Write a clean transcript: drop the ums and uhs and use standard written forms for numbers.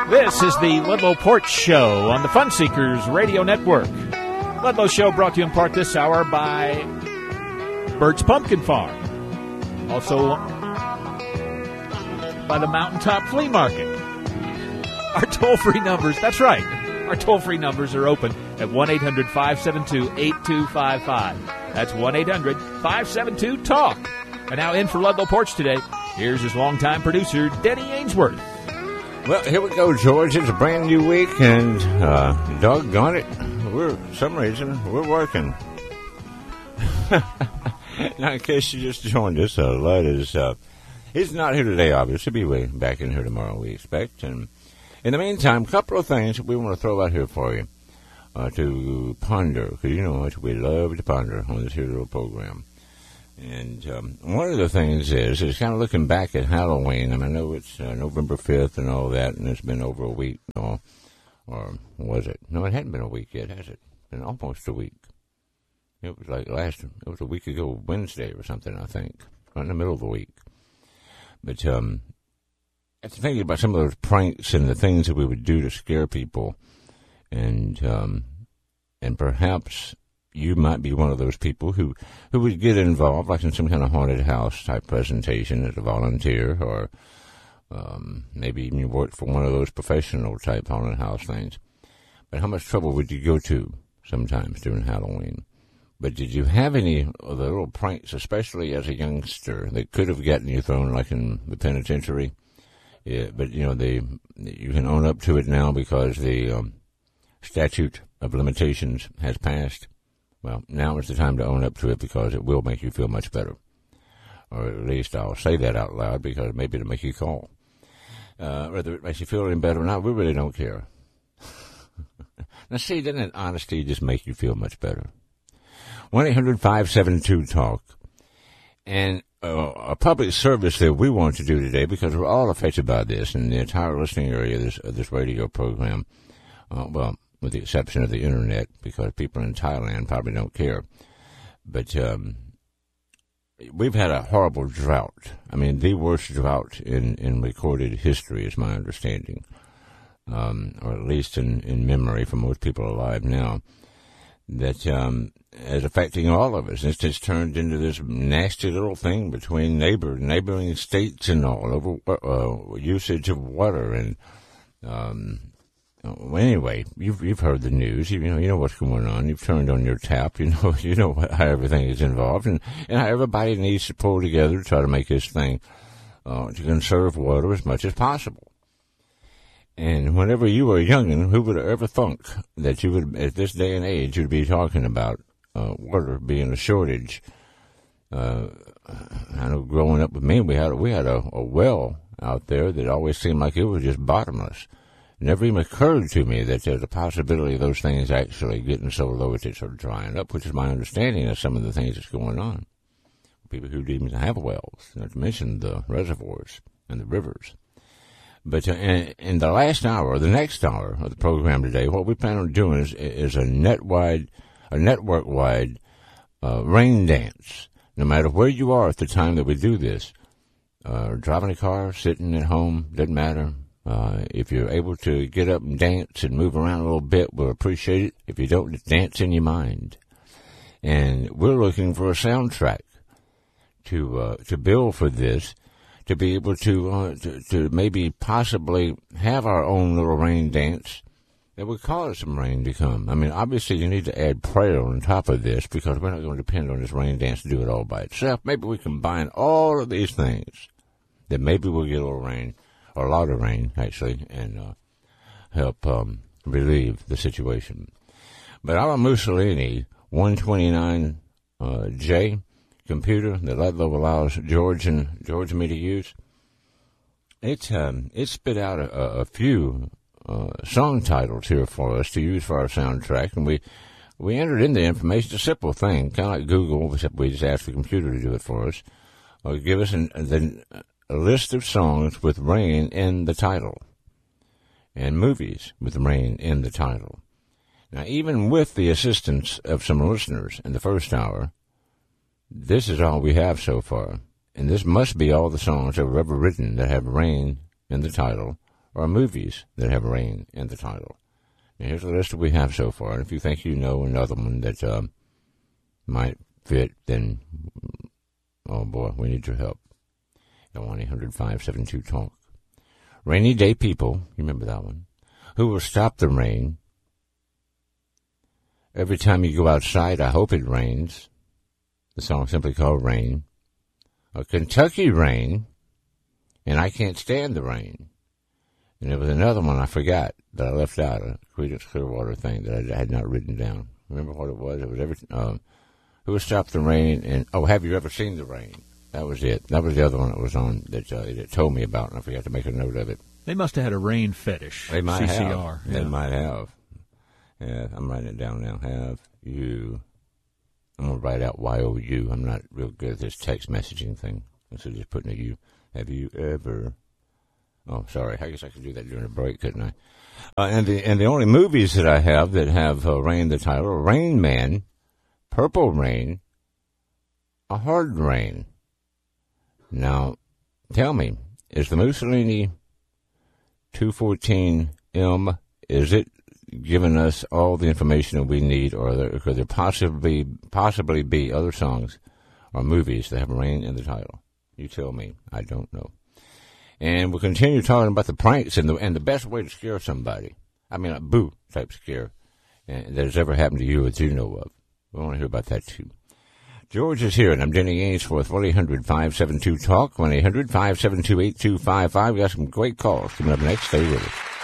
This is the Ludlow Porch Show on the Fun Seekers Radio Network. Ludlow Show brought to you in part this hour by Bert's Pumpkin Farm. Also by the Mountaintop Flea Market. Our toll-free numbers, that's right, our toll-free numbers are open at 1-800-572-8255. That's 1-800-572-TALK. And now in for Ludlow Porch today, here's his longtime producer, Denny Ainsworth. Well, here we go, George. It's a brand new week, and doggone it, for some reason, we're working. Now, in case you just joined us, Lud is he's not here today, obviously. He'll be back in here tomorrow, we expect. And in the meantime, a couple of things we want to throw out here for you to ponder, because you know how much we love to ponder on this here little program. And one of the things is kind of looking back at Halloween. I mean, I know it's November 5th and all that, and it's been over a week, or was it? No, it hadn't been a week yet, has it? It's been almost a week. It was like it was a week ago, Wednesday or something, I think, right in the middle of the week. But after thinking about some of those pranks and the things that we would do to scare people, and perhaps you might be one of those people who would get involved, like in some kind of haunted house type presentation as a volunteer, or maybe even you worked for one of those professional type haunted house things. But how much trouble would you go to sometimes during Halloween? But did you have any of the little pranks, especially as a youngster, that could have gotten you thrown like in the penitentiary? Yeah, but you know you can own up to it now because the statute of limitations has passed. Well, now is the time to own up to it because it will make you feel much better. Or at least I'll say that out loud because maybe it'll make you call. Whether it makes you feel any better or not, we really don't care. Now see, doesn't honesty just make you feel much better? 1-800-572-TALK. And a public service that we want to do today, because we're all affected by this in the entire listening area of this radio program, well, with the exception of the internet, because people in Thailand probably don't care. But we've had a horrible drought. I mean, the worst drought in recorded history, is my understanding, or at least in memory for most people alive now, that is affecting all of us. It's just turned into this nasty little thing between neighboring states and all over usage of water and well, anyway, you've heard the news. You know what's going on. You've turned on your tap. You know how everything is involved, and how everybody needs to pull together to try to make this thing to conserve water as much as possible. And whenever you were a youngin', who would have ever thunk that you would, at this day and age, you'd be talking about water being a shortage? I know growing up with me, we had a well out there that always seemed like it was just bottomless. Never even occurred to me that there's a possibility of those things actually getting so low that they start drying up, which is my understanding of some of the things that's going on. People who didn't even have wells, not to mention the reservoirs and the rivers. But in the last hour, or the next hour of the program today, what we plan on doing is a network-wide rain dance. No matter where you are at the time that we do this, driving a car, sitting at home, doesn't matter. If you're able to get up and dance and move around a little bit, we'll appreciate it. If you don't, dance in your mind. And we're looking for a soundtrack to build for this, to be able to maybe possibly have our own little rain dance that would cause some rain to come. I mean, obviously you need to add prayer on top of this because we're not going to depend on this rain dance to do it all by itself. Maybe we combine all of these things that maybe we'll get a little rain, or a lot of rain, actually, and help relieve the situation. But our Mussolini 129J computer that Ludlow allows George and me to use, it spit out a few song titles here for us to use for our soundtrack, and we entered in the information. It's a simple thing, kind of like Google, except we just asked the computer to do it for us, or give us a list of songs with rain in the title, and movies with rain in the title. Now, even with the assistance of some listeners in the first hour, this is all we have so far, and this must be all the songs that were ever written that have rain in the title, or movies that have rain in the title. And here's the list that we have so far. And if you think you know another one that might fit, then, oh boy, we need your help. 1-800-572-TALK. Rainy Day People, you remember that one? Who Will Stop the Rain? Every Time You Go Outside, I Hope It Rains. The song simply called Rain. A Kentucky Rain, and I Can't Stand the Rain. And there was another one I forgot that I left out, a Creedence Clearwater thing that I had not written down. Remember what it was? It was Who Will Stop the Rain? And Have You Ever Seen the Rain? That was it. That was the other one that was on that it told me about, and I forgot to make a note of it. They must have had a rain fetish. They might CCR. have. They might have. Yeah, I'm writing it down now. Have you? I'm going to write out Y-O-U. I'm not real good at this text messaging thing. Instead of just putting a U. Have you ever? Oh, sorry. I guess I could do that during a break, couldn't I? And the only movies that I have that have Rain in the title are Rain Man, Purple Rain, A Hard Rain. Now, tell me, is the Mussolini 214M, is it giving us all the information that we need, or could there possibly be other songs or movies that have Rain in the title? You tell me. I don't know. And we'll continue talking about the pranks and the best way to scare somebody. I mean, a boo type scare that has ever happened to you that you know of. We want to hear about that too. George is here, and I'm Denny Ainsworth. 1-800-572-TALK, 1-800-572-8255. We got some great calls coming up next. Stay with us.